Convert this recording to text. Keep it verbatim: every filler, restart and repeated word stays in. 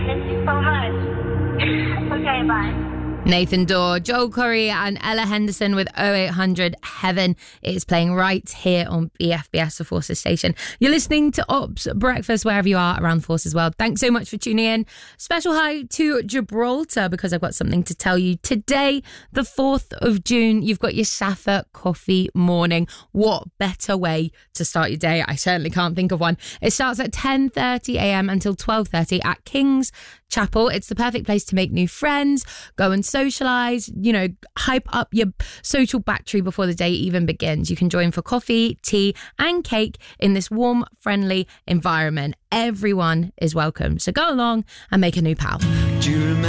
miss you so much. Okay, bye. Nathan Dawe, Joel Corry and Ella Henderson with oh eight hundred Heaven. It is playing right here on B F B S, the Forces station. You're listening to Ops Breakfast wherever you are around the Forces world. Thanks so much for tuning in. Special hi to Gibraltar because I've got something to tell you. Today, the fourth of June, you've got your Safa coffee morning. What better way to start your day? I certainly can't think of one. It starts at ten thirty a.m. until twelve thirty at King's Chapel. It's the perfect place to make new friends, go and socialise, you know, hype up your social battery before the day even begins. You can join for coffee, tea and cake in this warm, friendly environment. Everyone is welcome. So go along and make a new pal. Do you remember